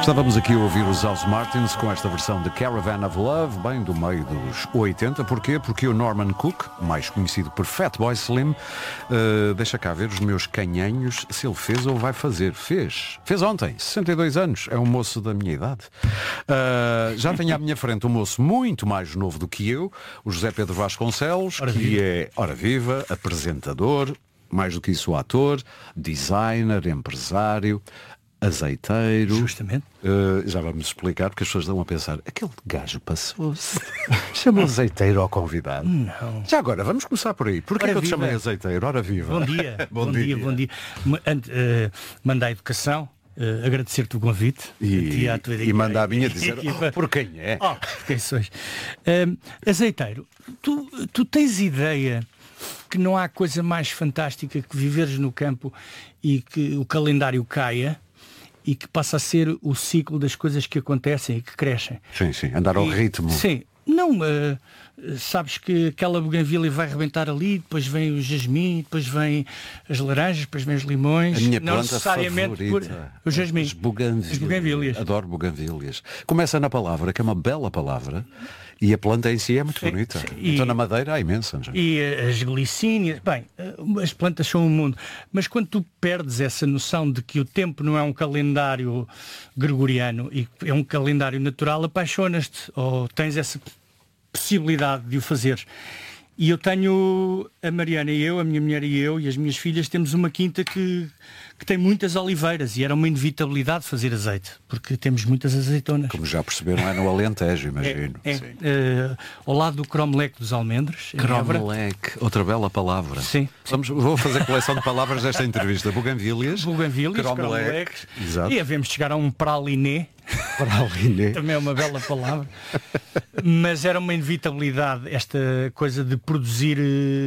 Estávamos aqui a ouvir os House Martins com esta versão de Caravan of Love, bem do meio dos 80. Porquê? Porque o Norman Cook, mais conhecido por Fatboy Slim, deixa cá ver os meus canhanhos se ele fez ou vai fazer. Fez ontem, 62 anos, é um moço da minha idade. Já tenho à minha frente um moço muito mais novo do que eu, o José Pedro Vasconcelos, que é, ora viva, apresentador, mais do que isso, ator, designer, empresário, azeiteiro. Justamente. Já vamos explicar, porque as pessoas dão a pensar, aquele gajo passou-se. Chamou azeiteiro ao convidado. Não. Já agora, vamos começar por aí. Porquê que eu te chamei azeiteiro? Ora viva. Bom dia. Bom dia. Manda a educação. Agradecer-te o convite e mandar a minha dizer por quem é. Quem sois? Azeiteiro, tu tens ideia que não há coisa mais fantástica que viveres no campo e que o calendário caia e que passa a ser o ciclo das coisas que acontecem e que crescem. Sim, andar ao ritmo. Sim, não, sabes que aquela buganvília vai rebentar ali, depois vem o jasmim, depois vem as laranjas, depois vem os limões. A minha não planta necessariamente favorita. O jasmim. As buganvílias. Adoro buganvílias. Começa na palavra, que é uma bela palavra, e a planta em si é muito bonita. Então na Madeira há imensa. E as glicínias, bem, as plantas são um mundo. Mas quando tu perdes essa noção de que o tempo não é um calendário gregoriano e é um calendário natural, apaixonas-te ou tens essa possibilidade de o fazer. E eu tenho, a Mariana e eu, a minha mulher e eu e as minhas filhas, temos uma quinta que tem muitas oliveiras e era uma inevitabilidade fazer azeite, porque temos muitas azeitonas. Como já perceberam, é no Alentejo, imagino. Ao lado do cromeleque dos almendros. Cromeleque, outra bela palavra. Sim. Vou fazer coleção de palavras desta entrevista. Buganvílias, cromeleques. E havemos de chegar a um praliné. Praliné. Também é uma bela palavra. Mas era uma inevitabilidade esta coisa de produzir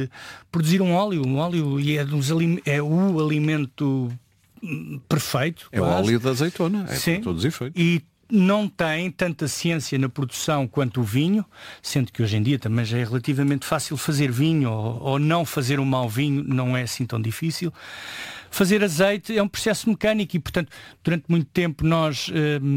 um óleo. Um óleo e é o alimento perfeito. É quase o óleo da azeitona. Sim. Todos os efeitos. E não tem tanta ciência na produção quanto o vinho, sendo que hoje em dia também já é relativamente fácil fazer vinho ou não fazer um mau vinho não é assim tão difícil. Fazer azeite é um processo mecânico e, portanto, durante muito tempo nós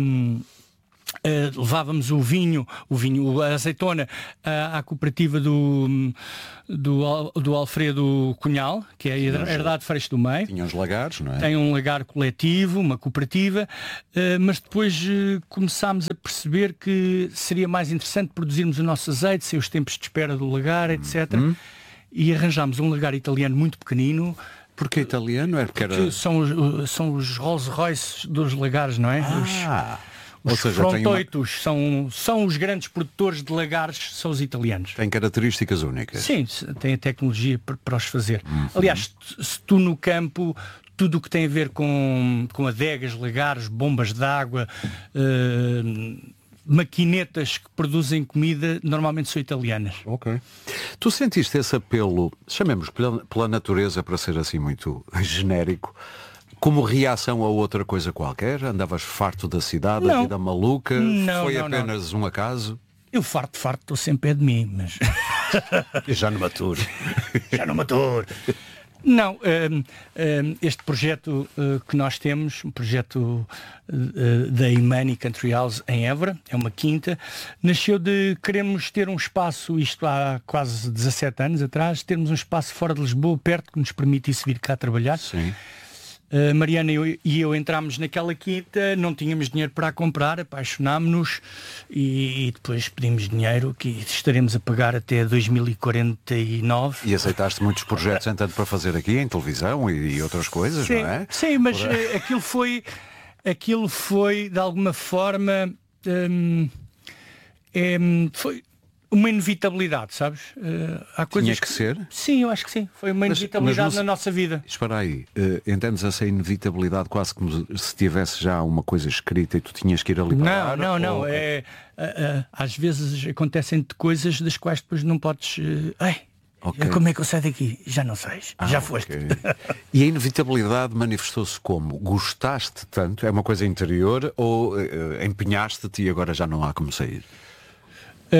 levávamos a azeitona à cooperativa do Alfredo Cunhal, que é a Herdade Freixo do Meio. Tinha uns lagares, não é? Tem um lagar coletivo, uma cooperativa, mas depois começámos a perceber que seria mais interessante produzirmos o nosso azeite, sem os tempos de espera do lagar, etc. E arranjámos um lagar italiano muito pequenino. Porque italiano? Porque são os Rolls Royce dos lagares, não é? Os frontoitos são os grandes produtores de lagares, são os italianos. Tem características únicas. Sim, tem a tecnologia para os fazer. Aliás, se tu no campo, tudo o que tem a ver com adegas, lagares, bombas de água, maquinetas que produzem comida, normalmente são italianas. Ok. Tu sentiste esse apelo, chamemos pela natureza, para ser assim muito genérico, como reação a outra coisa qualquer? Andavas farto da cidade, não. A vida maluca? Não, foi apenas um acaso? Eu farto, estou sempre de mim, mas... Já não maturo. Não, este projeto que nós temos, um projeto da Imani Country House em Évora, é uma quinta, nasceu de queremos ter um espaço, isto há quase 17 anos atrás, termos um espaço fora de Lisboa, perto, que nos permitisse vir cá trabalhar. Sim. Mariana e eu entrámos naquela quinta, não tínhamos dinheiro para a comprar, apaixonámos-nos e depois pedimos dinheiro que estaremos a pagar até 2049. E aceitaste muitos projetos, entanto, para fazer aqui em televisão e outras coisas, sim, não é? Sim, mas aquilo foi de alguma forma foi uma inevitabilidade, sabes? Há coisas Tinha que ser? Sim, eu acho que sim. Foi uma inevitabilidade na nossa vida. Espera aí, entendes essa inevitabilidade quase como se tivesse já uma coisa escrita e tu tinhas que ir ali parar? Não. Às vezes acontecem coisas das quais depois não podes... Como é que eu saio daqui? Já não sei. Já foste. Okay. E a inevitabilidade manifestou-se como? Gostaste tanto? É uma coisa interior ou empenhaste-te e agora já não há como sair?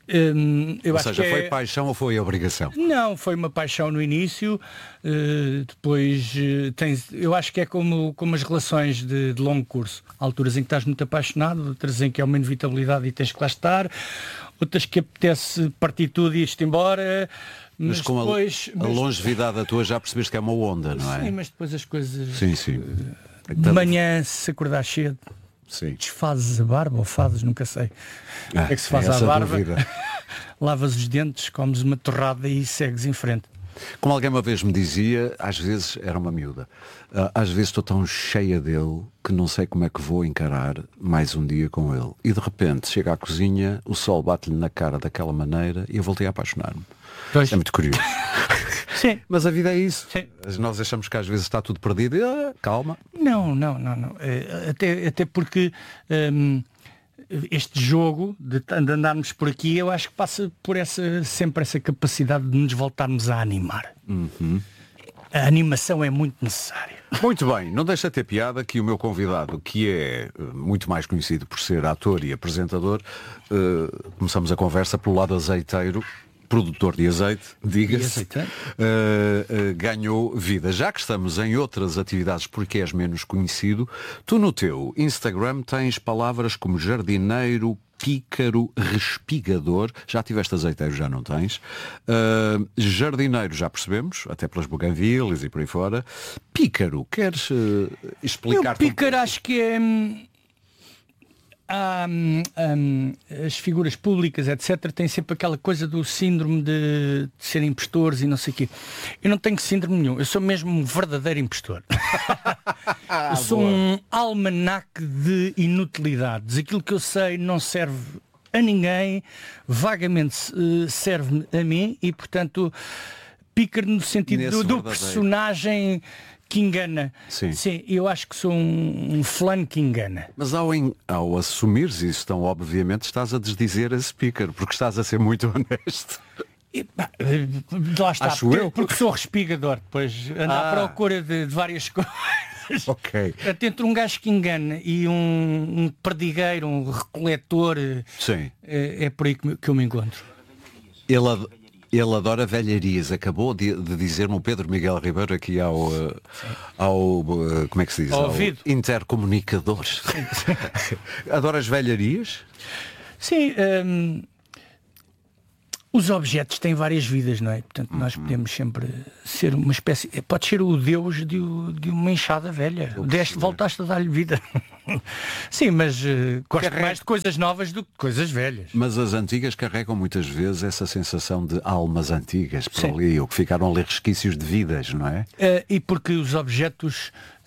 Ou seja, foi paixão ou foi obrigação? Não, foi uma paixão no início, depois eu acho que é como as relações de longo curso. Há alturas em que estás muito apaixonado, outras em que é uma inevitabilidade e tens que lá estar, outras que apetece partir tudo e ir-te embora. Mas com depois, a longevidade da tua já percebeste que é uma onda, não é? Sim, mas depois as coisas... Sim. De manhã, se acordar cedo, desfazes a barba ou fazes, nunca sei. É que se faz a barba, lavas os dentes, comes uma torrada e segues em frente. Como alguém uma vez me dizia, às vezes era uma miúda, às vezes estou tão cheia dele que não sei como é que vou encarar mais um dia com ele. E de repente chega à cozinha, o sol bate-lhe na cara daquela maneira e eu voltei a apaixonar-me. É muito curioso. Sim. Mas a vida é isso. Sim. Nós achamos que às vezes está tudo perdido. Calma. Não. Até porque este jogo de andarmos por aqui, eu acho que passa por sempre essa capacidade de nos voltarmos a animar. A animação é muito necessária. Muito bem, não deixa de ter piada que o meu convidado, que é muito mais conhecido por ser ator e apresentador, começamos a conversa pelo lado azeiteiro, produtor de azeite, diga-se, ganhou vida. Já que estamos em outras atividades porque és menos conhecido, tu no teu Instagram tens palavras como jardineiro, pícaro, respigador. Já tiveste azeiteiro, já não tens. Jardineiro, já percebemos, até pelas buganvilhas e por aí fora. Pícaro, queres explicar? Pícaro acho que é... as figuras públicas, etc., têm sempre aquela coisa do síndrome de serem impostores e não sei o quê. Eu não tenho síndrome nenhum, eu sou mesmo um verdadeiro impostor. Eu sou um almanaque de inutilidades. Aquilo que eu sei não serve a ninguém, vagamente serve-me a mim e, portanto, pícaro no sentido do personagem que engana. Sim, eu acho que sou um fulano que engana. Mas ao assumires isso tão obviamente, estás a desdizer esse pícaro, porque estás a ser muito honesto. Lá está, porque sou respigador, depois ando à procura de várias coisas. Ok. Entre um gajo que engana e um perdigueiro, um recoletor, é por aí que eu me encontro. Ele adora velharias. Acabou de dizer-me o Pedro Miguel Ribeiro aqui ao como é que se diz? Ao ouvido. Intercomunicador. Adoras velharias? Sim. Os objetos têm várias vidas, não é? Portanto, nós podemos sempre ser uma espécie... Pode ser o Deus de uma enxada velha. Voltaste a dar-lhe vida. Sim, mas gosto mais de coisas novas do que de coisas velhas. Mas as antigas carregam muitas vezes essa sensação de almas antigas por ali, ou que ficaram ali resquícios de vidas, não é? E porque os objetos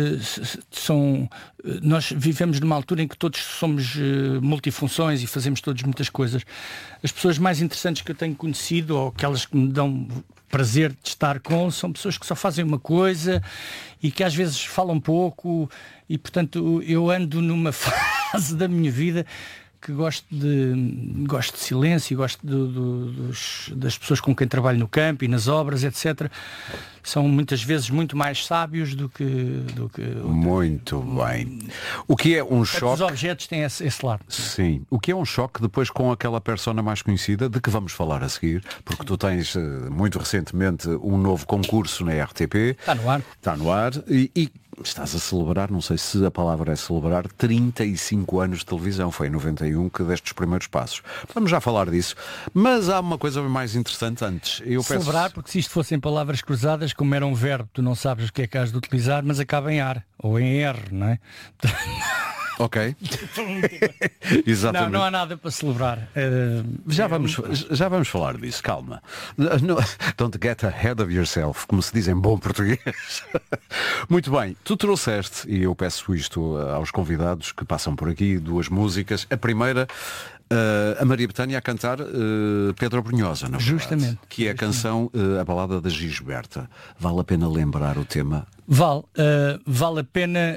são... Nós vivemos numa altura em que todos somos multifunções e fazemos todos muitas coisas. As pessoas mais interessantes que eu tenho conhecido, ou aquelas que me dão prazer de estar com, são pessoas que só fazem uma coisa e que às vezes falam pouco e, portanto, eu ando numa fase da minha vida que gosto de silêncio, gosto das pessoas com quem trabalho no campo e nas obras, etc. São muitas vezes muito mais sábios do que... Muito bem. O que é um choque... Os objetos têm esse lado. Sim. O que é um choque depois com aquela persona mais conhecida, de que vamos falar a seguir, porque tu tens muito recentemente um novo concurso na RTP. Está no ar. Está no ar e estás a celebrar, não sei se a palavra é celebrar, 35 anos de televisão. Foi em 91 que deste os primeiros passos. Vamos já falar disso. Mas há uma coisa mais interessante antes. Celebrar, porque se isto fossem palavras cruzadas, como era um verbo, tu não sabes o que é que has de utilizar, mas acaba em ar, ou em R, não é? Ok. Exatamente. Não há nada para celebrar. Já vamos falar disso, calma. Don't get ahead of yourself, como se diz em bom português. Muito bem, tu trouxeste, e eu peço isto aos convidados que passam por aqui, duas músicas. A primeira, a Maria Bethânia a cantar Pedro Brunhosa, na verdade, justamente. Que é a canção, a balada da Gisberta. Vale a pena lembrar o tema? Vale a pena...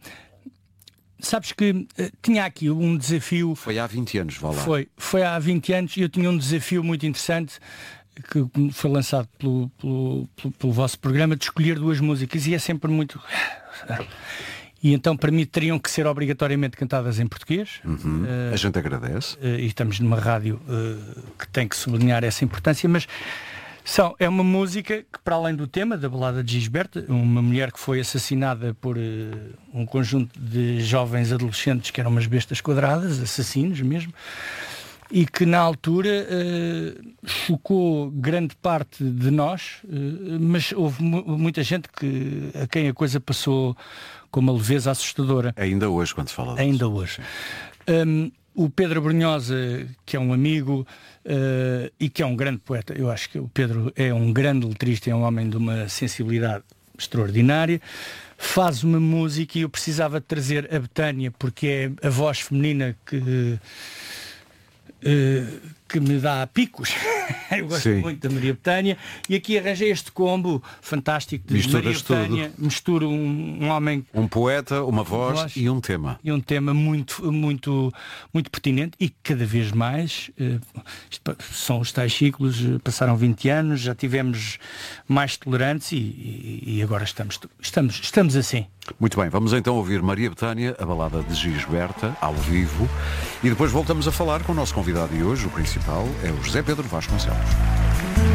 Sabes que tinha aqui um desafio... Foi há 20 anos, vá lá. Foi há 20 anos e eu tinha um desafio muito interessante que foi lançado pelo vosso programa, de escolher duas músicas, e é sempre muito... E então para mim teriam que ser obrigatoriamente cantadas em português. A gente agradece. E estamos numa rádio que tem que sublinhar essa importância, mas é uma música que, para além do tema da balada de Gisberta, uma mulher que foi assassinada por um conjunto de jovens adolescentes que eram umas bestas quadradas, assassinos mesmo, e que na altura chocou grande parte de nós, mas houve muita gente a quem a coisa passou com uma leveza assustadora. Ainda hoje, quando se fala disso. Ainda hoje. O Pedro Brunhosa, que é um amigo e que é um grande poeta, eu acho que o Pedro é um grande letrista, é um homem de uma sensibilidade extraordinária, faz uma música, e eu precisava de trazer a Betânia, porque é a voz feminina que me dá picos. Eu gosto muito da Maria Betânia, e aqui arranjei este combo fantástico de Misturas Maria Betânia, misturo um homem, um poeta, uma voz e um tema. E um tema muito, muito, muito pertinente, e cada vez mais são os tais ciclos, passaram 20 anos, já tivemos mais tolerantes e agora estamos assim. Muito bem, vamos então ouvir Maria Betânia, a balada de Gisberta, ao vivo, e depois voltamos a falar com o nosso convidado de hoje. O principal é o José Pedro Vasconcelos.